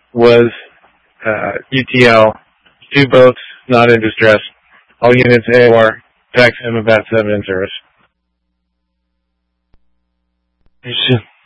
was UTL, 2 boats, not in distress. All units AOR, PAC-7 about 7 in service.